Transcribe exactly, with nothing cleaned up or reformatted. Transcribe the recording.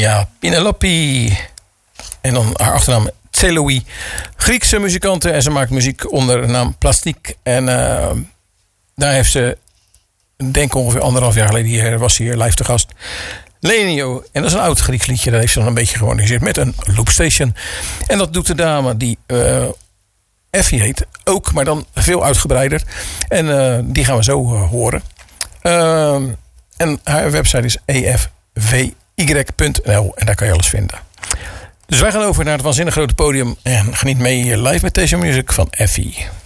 Ja, Penelope. En dan haar achternaam Tseloui. Griekse muzikante en ze maakt muziek onder de naam Plastiek. En uh, daar heeft ze, denk ik ongeveer anderhalf jaar geleden, hier was ze hier live te gast. Lenio. En dat is een oud Grieks liedje. Dat heeft ze dan een beetje georganiseerd met een loopstation. En dat doet de dame die uh, Effie heet ook, maar dan veel uitgebreider. En uh, die gaan we zo uh, horen. Uh, en haar website is e f v y punt n l en daar kan je alles vinden. Dus wij gaan over naar het waanzinnig grote podium en geniet mee live met deze muziek van Effie.